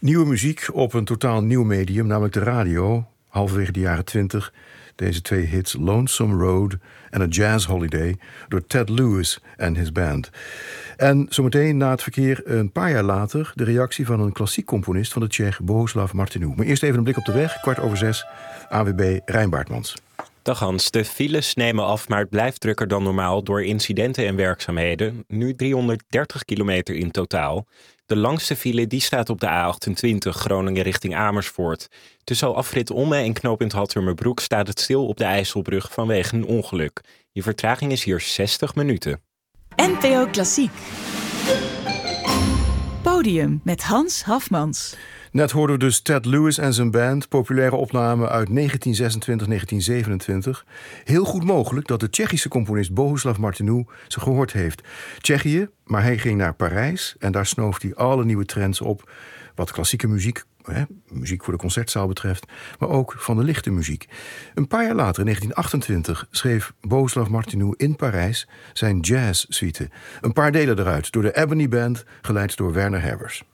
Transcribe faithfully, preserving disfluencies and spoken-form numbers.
Nieuwe muziek op een totaal nieuw medium, namelijk de radio. Halverwege de jaren twintig. Deze twee hits, Lonesome Road en A Jazz Holiday, door Ted Lewis en his band. En zometeen na het verkeer, een paar jaar later, de reactie van een klassiek componist van de Tsjech, Bohuslav Martinů. Maar eerst even een blik op de weg, kwart over zes, A W B Rijn Baartmans. Dag Hans, de files nemen af, maar het blijft drukker dan normaal door incidenten en werkzaamheden. Nu driehonderddertig kilometer in totaal. De langste file die staat op de A achtentwintig, Groningen richting Amersfoort. Tussen afrit Omme en knooppunt Hattermerbroek staat het stil op de IJsselbrug vanwege een ongeluk. Je vertraging is hier zestig minuten. N P O Klassiek. Podium met Hans Hafmans. Net hoorden we dus Ted Lewis en zijn band, populaire opname uit negentien zesentwintig negentien zevenentwintig. Heel goed mogelijk dat de Tsjechische componist Bohuslav Martinů ze gehoord heeft. Tsjechië, maar hij ging naar Parijs en daar snoof hij alle nieuwe trends op, wat klassieke muziek, hè, muziek voor de concertzaal betreft, maar ook van de lichte muziek. Een paar jaar later, in negentien achtentwintig, schreef Bohuslav Martinů in Parijs zijn jazzsuite. Een paar delen eruit door de Ebony Band, geleid door Werner Herbers.